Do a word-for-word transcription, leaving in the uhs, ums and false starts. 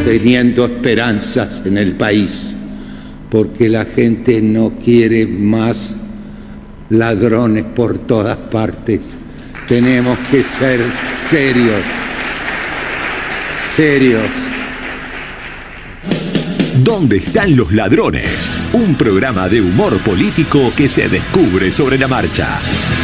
teniendo esperanzas en el país, porque la gente no quiere más ladrones por todas partes. Tenemos que ser serios, serios. ¿Dónde están los ladrones? Un programa de humor político que se descubre sobre la marcha.